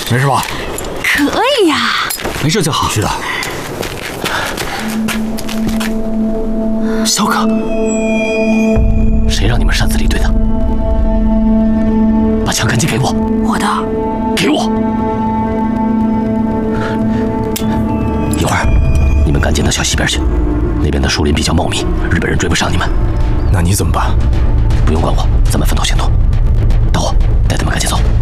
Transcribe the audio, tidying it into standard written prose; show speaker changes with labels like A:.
A: 没事吧？
B: 可以呀，
A: 没事就好。是的。
C: 萧哥，谁让你们擅自离队的？把枪赶紧给我！
B: 我的，
C: 给我！一会儿，你们赶紧到小溪边去，那边的树林比较茂密，日本人追不上你们。
A: 那你怎么办？
C: 不用管我，咱们分头行动。大伙，带他们赶紧走。